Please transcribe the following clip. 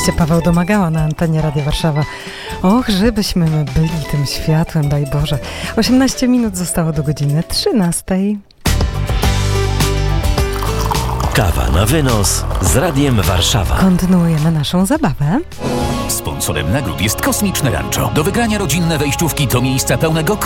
Oczywiście Paweł Domagała na antenie Radia Warszawa. Och, żebyśmy my byli tym światłem, daj Boże. 18 minut zostało do godziny 13. Kawa na wynos z Radiem Warszawa. Kontynuujemy naszą zabawę. Sponsorem nagród jest Kosmiczne Rancho. Do wygrania rodzinne wejściówki do miejsca pełnego